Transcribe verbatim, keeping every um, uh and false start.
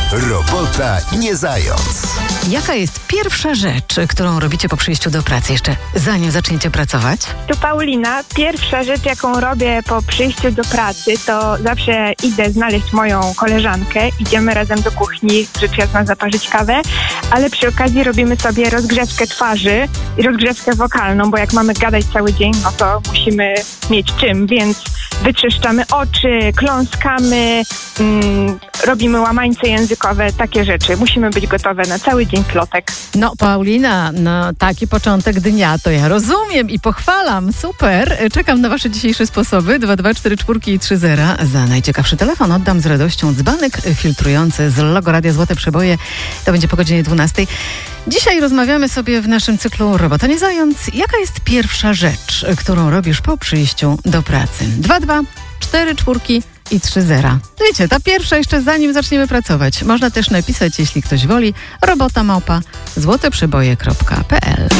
Robota nie zając. Jaka jest pierwsza rzecz, którą robicie po przyjściu do pracy, jeszcze zanim zaczniecie pracować? Tu Paulina. Pierwsza rzecz, jaką robię po przyjściu do pracy, to zawsze idę znaleźć moją koleżankę. Idziemy razem do kuchni, rzecz jasna zaparzyć kawę, ale przy okazji robimy sobie rozgrzewkę twarzy i rozgrzewkę wokalną, bo jak mamy gadać cały dzień, no to musimy mieć czym, więc wyczyszczamy oczy, kląskamy, mm, robimy łamańce językowe, takie rzeczy. Musimy być gotowe na cały dzień plotek. No Paulina, no taki początek dnia to ja rozumiem i pochwalam, super. Czekam na wasze dzisiejsze sposoby. dwa dwa cztery cztery i trzy zera. Za najciekawszy telefon oddam z radością dzbanek filtrujący z logo Radia Złote Przeboje. To będzie po godzinie dwunastej. Dzisiaj rozmawiamy sobie w naszym cyklu Robota nie zając. Jaka jest pierwsza rzecz, którą robisz po przyjściu do pracy? dwa dwa cztery cztery i trzy zera. Wiecie, ta pierwsza jeszcze zanim zaczniemy pracować. Można też napisać, jeśli ktoś woli, robota małpa złoteprzeboje kropka p l.